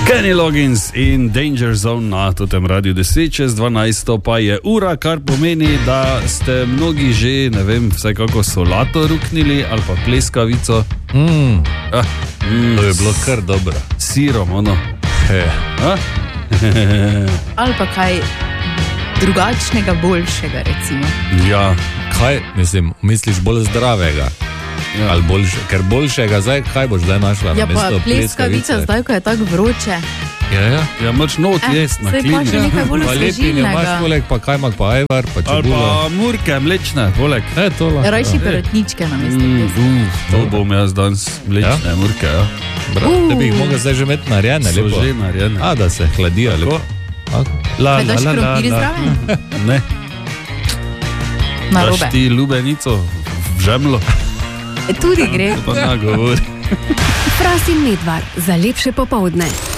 Kenny Loggins in Danger Zone na totem Radio 10 čez 12 pa je ura, kar pomeni, da ste mnogi že, ne vem, vsaj kako solato ruknili ali pa pleskavico. To je bilo kar dobro. Sirom, ono. Ali pa kaj drugačnega, boljšega, recimo. Ja. Kaj, misliš bolj zdravega? Ja. Ali boljše, ker boljšega, zdaj, kaj boš zdaj našla? Ja, pa pleskavica zdaj, ko je tako vroče. Ja, moč not jest na klini. Pa še nekaj bolj osvežilnega. Imaš poleg, pa kajmak, pa ajvar, pa čebulo. Ali pa murke, mlečne, poleg. Rajši perutničke namesto. To bom jaz danes, mlečne murke, ja. Da bi jih mogel zdaj že imeti narejene, lepo. So že narejene. Da se hladijo, lepo. Kaj daš krompir zraven? Ne. Narobe. Daš ti lubenico v žemlo. Tudi gre. Pa na govor. Fras in Medvard za lepše popoldne.